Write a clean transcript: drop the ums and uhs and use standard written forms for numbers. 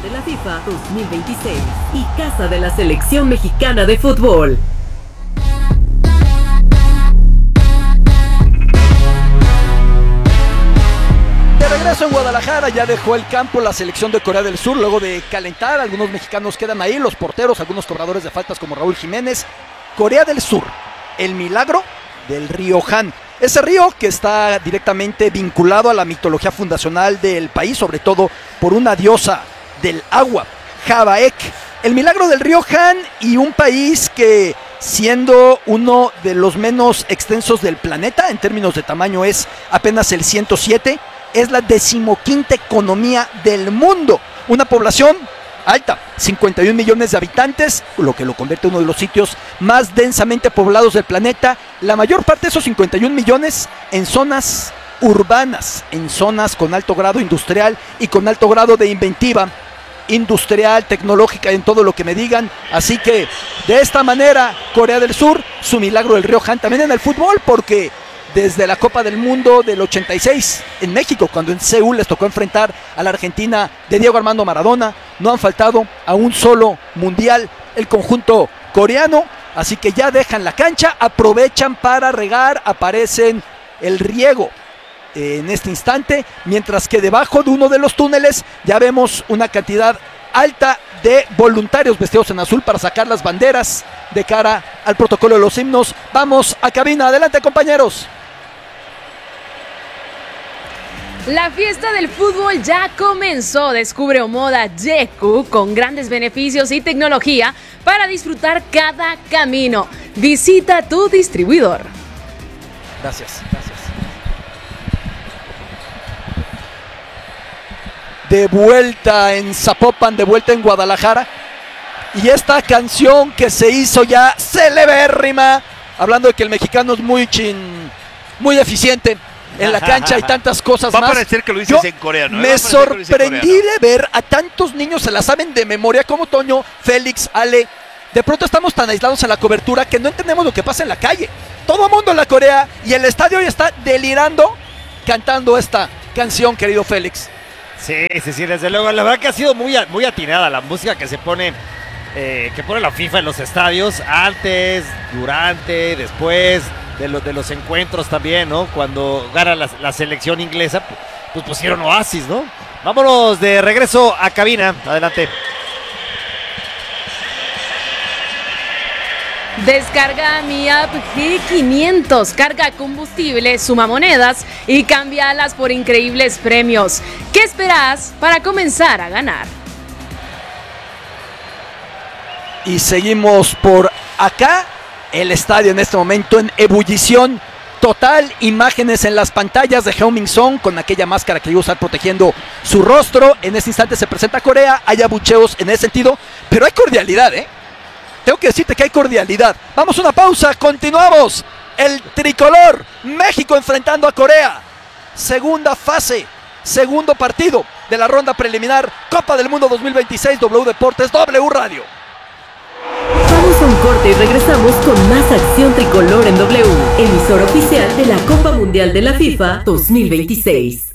de la FIFA 2026 y casa de la selección mexicana de fútbol. De regreso en Guadalajara, ya dejó el campo la selección de Corea del Sur luego de calentar. Algunos mexicanos quedan ahí, los porteros, algunos cobradores de faltas como Raúl Jiménez. Corea del Sur, el milagro del río Han. Ese río que está directamente vinculado a la mitología fundacional del país, sobre todo por una diosa del agua, Jabaek. El milagro del río Han, y un país que, siendo uno de los menos extensos del planeta, en términos de tamaño es apenas el 107, es la 15ª economía del mundo. Una población alta, 51 millones de habitantes, lo que lo convierte en uno de los sitios más densamente poblados del planeta. La mayor parte de esos 51 millones en zonas urbanas, en zonas con alto grado industrial y con alto grado de inventiva industrial, tecnológica, en todo lo que me digan. Así que de esta manera Corea del Sur, su milagro del río Han, también en el fútbol, porque desde la Copa del Mundo del 86 en México, cuando en Seúl les tocó enfrentar a la Argentina de Diego Armando Maradona, no han faltado a un solo mundial el conjunto coreano. Así que ya dejan la cancha, aprovechan para regar, aparecen el riego en este instante, mientras que debajo de uno de los túneles ya vemos una cantidad alta de voluntarios vestidos en azul para sacar las banderas de cara al protocolo de los himnos. Vamos a cabina, adelante compañeros. La fiesta del fútbol ya comenzó. Descubre Omoda Yeku con grandes beneficios y tecnología para disfrutar cada camino. Visita tu distribuidor. Gracias. De vuelta en Zapopan, de vuelta en Guadalajara. Y esta canción que se hizo ya celebérrima, hablando de que el mexicano es muy eficiente en la cancha y tantas cosas más. Va a parecer que lo dices en coreano. Me sorprendí de ver a tantos niños, se la saben de memoria, como Toño, Félix, Ale. De pronto estamos tan aislados en la cobertura que no entendemos lo que pasa en la calle. Todo el mundo en la Corea y el estadio ya está delirando cantando esta canción, querido Félix. Sí, desde luego. La verdad que ha sido muy atinada la música que se pone, que pone la FIFA en los estadios, antes, durante, después de los encuentros también, ¿no? Cuando gana la selección inglesa, pues pusieron Oasis, ¿no? Vámonos de regreso a cabina, adelante. Descarga mi app G500, carga combustible, suma monedas y cámbialas por increíbles premios. ¿Qué esperas para comenzar a ganar? Y seguimos por acá, el estadio en este momento en ebullición total, imágenes en las pantallas de Heung-min Son con aquella máscara que iba a usar protegiendo su rostro. En este instante se presenta Corea, hay abucheos en ese sentido, pero hay cordialidad, Tengo que decirte que hay cordialidad. Vamos a una pausa, continuamos. El tricolor, México enfrentando a Corea. Segunda fase, segundo partido de la ronda preliminar, Copa del Mundo 2026, W Deportes, W Radio. Vamos a un corte y regresamos con más acción tricolor en W, emisora oficial de la Copa Mundial de la FIFA 2026.